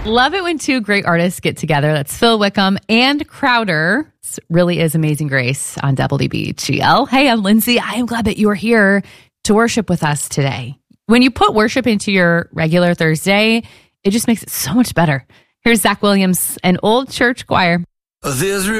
Love it when two great artists get together. That's Phil Wickham and Crowder. This really is Amazing Grace on WBGL. Hey, I'm Lindsay. I am glad that you are here to worship with us today. When you put worship into your regular Thursday, it just makes it so much better. Here's Zach Williams and Old Church Choir.